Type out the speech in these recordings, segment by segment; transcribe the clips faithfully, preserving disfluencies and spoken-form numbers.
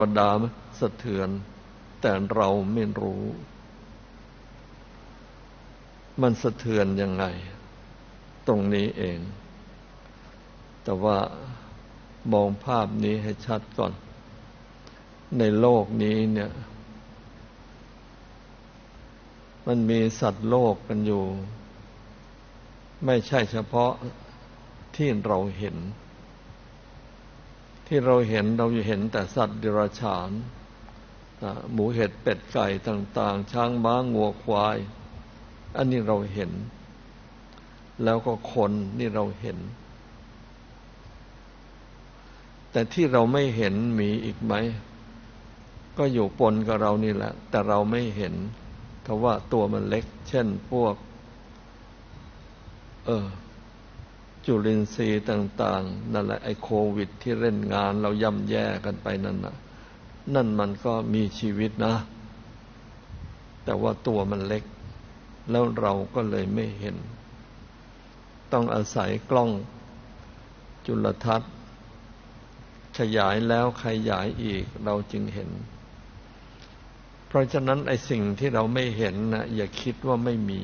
วดาสะเทือนแต่เราไม่รู้มันสะเทือนยังไงตรงนี้เองแต่ว่ามองภาพนี้ให้ชัดก่อนในโลกนี้เนี่ยมันมีสัตว์โลกกันอยู่ไม่ใช่เฉพาะที่เราเห็นที่เราเห็นเราเห็นแต่สัตว์เดรัจฉานหมูเห็ดเป็ดไก่ต่างๆช้างม้างัวควายอันนี้เราเห็นแล้วก็คนนี่เราเห็นแต่ที่เราไม่เห็นมีอีกไหมก็อยู่ปนกับเรานี่แหละแต่เราไม่เห็นเพราะว่าตัวมันเล็กเช่นพวกเออจุลินทรีย์ต่างๆนั่นแหละไอ้โควิดที่เล่นงานเราย่ำแย่กันไปนั่นน่ะนั่นมันก็มีชีวิตนะแต่ว่าตัวมันเล็กแล้วเราก็เลยไม่เห็นต้องอาศัยกล้องจุลทรรศน์ขยายแล้วขยายอีกเราจึงเห็นเพราะฉะนั้นไอ้สิ่งที่เราไม่เห็นนะอย่าคิดว่าไม่มี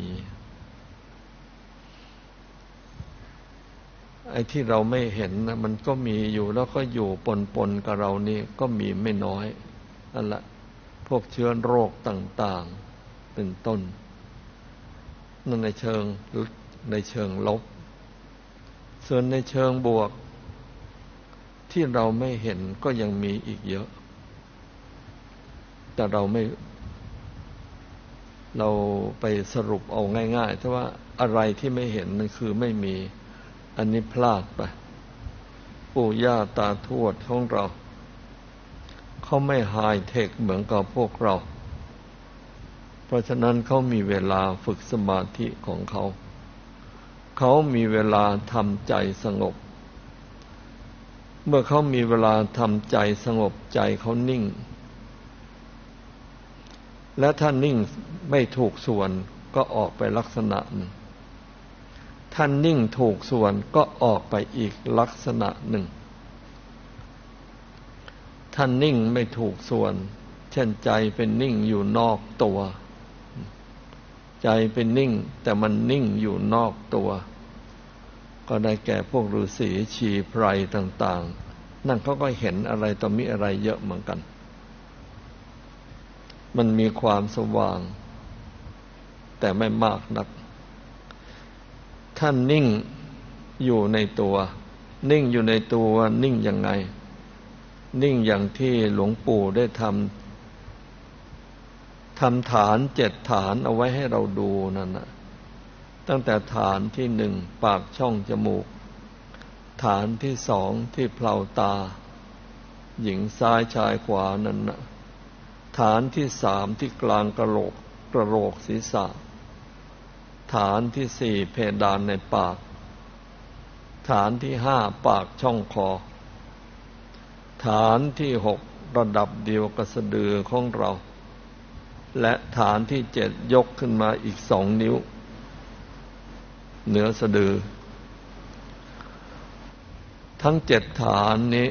ไอ้ที่เราไม่เห็นนะมันก็มีอยู่แล้วก็อยู่ปนๆกับเรานี่ก็มีไม่น้อยนั่นแหละพวกเชื้อโรคต่างๆเป็นต้นนั่นในเชิงในเชิงลบส่วนในเชิงบวกที่เราไม่เห็นก็ยังมีอีกเยอะแต่เราไม่เราไปสรุปเอาง่ายๆแต่ว่าอะไรที่ไม่เห็นนั่นคือไม่มีอันนี้พลาดไปปู่ย่าตาทวดของเราเขาไม่ไฮเทคเหมือนกับพวกเราเพราะฉะนั้นเขามีเวลาฝึกสมาธิของเขาเขามีเวลาทำใจสงบเมื่อเขามีเวลาทำใจสงบใจเขานิ่งและถ้านิ่งไม่ถูกส่วนก็ออกไปลักษณะหนึ่งถ้านิ่งถูกส่วนก็ออกไปอีกลักษณะหนึ่งถ้านิ่งไม่ถูกส่วนเช่นใจเป็นนิ่งอยู่นอกตัวใจเป็นนิ่งแต่มันนิ่งอยู่นอกตัวก็ได้แก่พวกฤาษีชีไพรต่างๆนั่นเขาก็เห็นอะไรต่อมีอะไรเยอะเหมือนกันมันมีความสว่างแต่ไม่มากนักท่านนิ่งอยู่ในตัวนิ่งอยู่ในตัวนิ่งยังไงนิ่งอย่างที่หลวงปู่ได้ทำทำฐานเจ็ดฐานเอาไว้ให้เราดูนั่นนะตั้งแต่ฐานที่หนึ่งปากช่องจมูกฐานที่สองที่เพลาตาหญิงซ้ายชายขวานั่นนะฐานที่สามที่กลางกระโหลกกระโหลกศีรษะฐานที่สี่เพดานในปากฐานที่ห้าปากช่องคอฐานที่หกระดับเดียวกับสะดือของเราและฐานที่เจ็ดยกขึ้นมาอีกสองนิ้วเหนือสะดือทั้งเจ็ดฐานนี้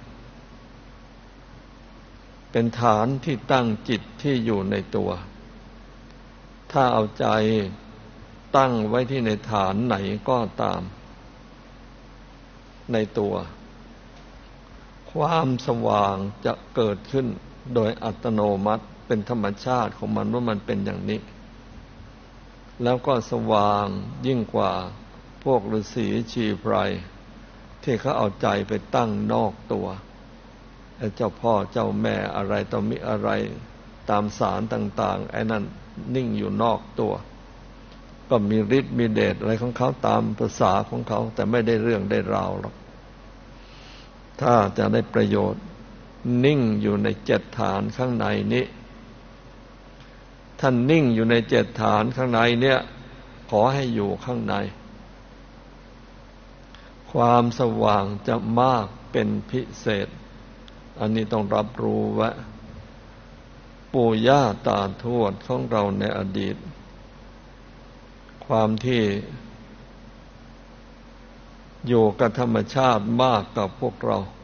เป็นฐานที่ตั้งจิตที่อยู่ในตัวถ้าเอาใจตั้งไว้ที่ในฐานไหนก็ตามในตัวความสว่างจะเกิดขึ้นโดยอัตโนมัติเป็นธรรมชาติของมันว่ามันเป็นอย่างนี้แล้วก็สว่างยิ่งกว่าพวกฤาษีชีไพรที่เขาเอาใจไปตั้งนอกตัวเจ้าพ่อเจ้าแม่อะไรต่อมิอะไรตามศาลต่างๆไอ้นั่นนิ่งอยู่นอกตัวก็มีฤทธิ์มีเดชอะไรของเขาตามภาษาของเขาแต่ไม่ได้เรื่องได้ราวหรอกถ้าจะได้ประโยชน์นิ่งอยู่ในเจ็ดฐานข้างในนี้ท่านนิ่งอยู่ในเจ็ดฐานข้างในเนี่ยขอให้อยู่ข้างในความสว่างจะมากเป็นพิเศษอันนี้ต้องรับรู้ว่าปู่ย่าตาทวดของเราในอดีตความที่อยู่กับธรรมชาติมากกับพวกเรา